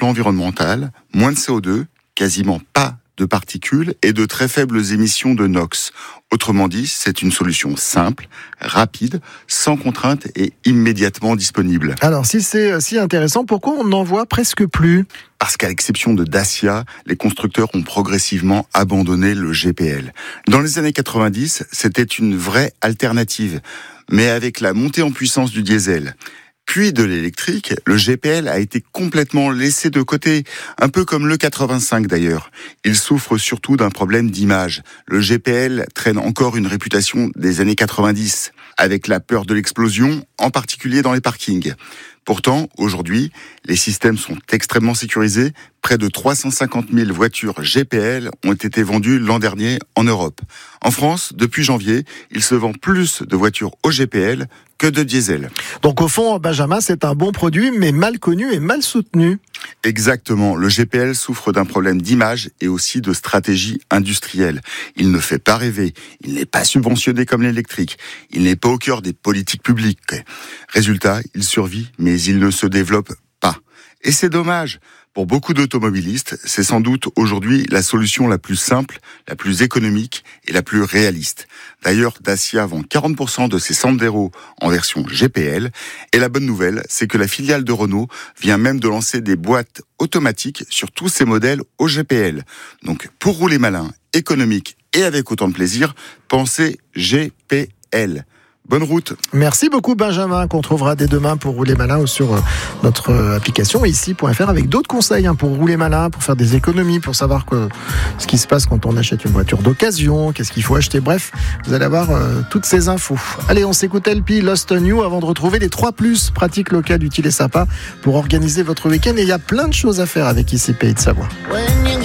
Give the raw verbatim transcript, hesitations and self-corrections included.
plan environnemental, moins de C O deux, quasiment pas de particules et de très faibles émissions de NOx. Autrement dit, c'est une solution simple, rapide, sans contrainte et immédiatement disponible. Alors, si c'est si intéressant, pourquoi on n'en voit presque plus ? Parce qu'à l'exception de Dacia, les constructeurs ont progressivement abandonné le G P L. Dans les années quatre-vingt-dix, c'était une vraie alternative, mais avec la montée en puissance du diesel, puis de l'électrique, le G P L a été complètement laissé de côté, un peu comme le quatre-vingt-cinq d'ailleurs. Il souffre surtout d'un problème d'image. Le G P L traîne encore une réputation des années quatre-vingt-dix, avec la peur de l'explosion, en particulier dans les parkings. Pourtant, aujourd'hui, les systèmes sont extrêmement sécurisés. Près de trois cent cinquante mille voitures G P L ont été vendues l'an dernier en Europe. En France, depuis janvier, il se vend plus de voitures au G P L que de diesel. Donc au fond, Benjamin, c'est un bon produit, mais mal connu et mal soutenu. Exactement. Le G P L souffre d'un problème d'image et aussi de stratégie industrielle. Il ne fait pas rêver. Il n'est pas subventionné comme l'électrique. Il n'est pas au cœur des politiques publiques. Résultat, il survit, mais il ne se développe pas. Et c'est dommage. Pour beaucoup d'automobilistes, c'est sans doute aujourd'hui la solution la plus simple, la plus économique et la plus réaliste. D'ailleurs, Dacia vend quarante pour cent de ses Sandero en version G P L. Et la bonne nouvelle, c'est que la filiale de Renault vient même de lancer des boîtes automatiques sur tous ses modèles au G P L. Donc, pour rouler malin, économique et avec autant de plaisir, pensez G P L. Bonne route. Merci beaucoup Benjamin, qu'on trouvera dès demain pour rouler malin ou sur notre application ici point f r avec d'autres conseils hein, pour rouler malin, pour faire des économies, pour savoir que, ce qui se passe quand on achète une voiture d'occasion, qu'est-ce qu'il faut acheter. Bref, vous allez avoir euh, toutes ces infos. Allez, on s'écoute L P, Lost on You, avant de retrouver les trois plus pratiques locales utiles et sympas pour organiser votre week-end. Et il y a plein de choses à faire avec I C P de Savoie.